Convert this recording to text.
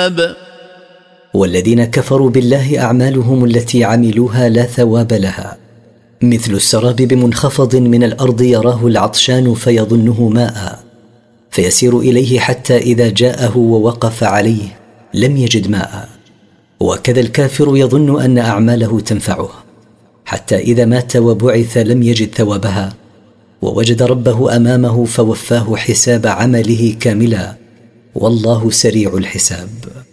حساب. والذين كفروا بالله أعمالهم التي عملوها لا ثواب لها، مثل السراب بمنخفض من الأرض يراه العطشان فيظنه ماء، فيسير إليه حتى إذا جاءه ووقف عليه لم يجد ماء. وكذا الكافر يظن أن أعماله تنفعه، حتى إذا مات وبعث لم يجد ثوابها، ووجد ربه أمامه فوفاه حساب عمله كاملا، والله سريع الحساب.